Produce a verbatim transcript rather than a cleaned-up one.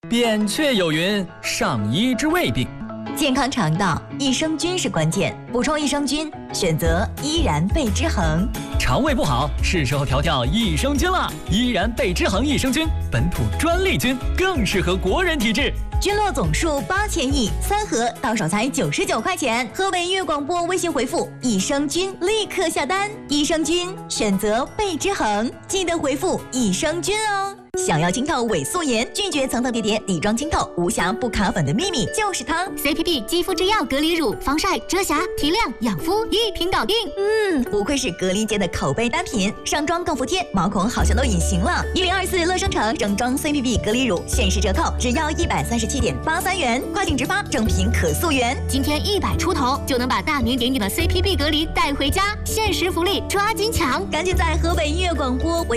扁鹊有云：上医治未病。 健康肠道，益生菌是关键。补充益生菌，选择依然贝之恒。 肠胃不好，是时候调调益生菌了。依然贝之恒益生菌，本土专利菌，更适合国人体质。 菌落总数八千亿，三盒到手才九十九块钱。河北音乐广播微信回复益生菌，立刻下单。益生菌选择贝之恒，记得回复益生菌哦。想要清透伪素颜，拒绝层层叠叠底妆清透，无瑕不卡粉的秘密就是它。 C P P 肌肤之钥隔离乳，防晒、遮瑕、提亮、养肤一瓶搞定。 嗯，不愧是隔离界的口碑单品，上妆更服帖，毛孔好像都隐形了。一零二四乐生城整装 C P P 隔离乳限时折扣，只要一百三十七点八三元，跨境直发，正品可溯源。 今天一百出头就能把大名鼎鼎的 C P P 隔离带回家，限时福利抓紧抢！ 赶紧在河北音乐广播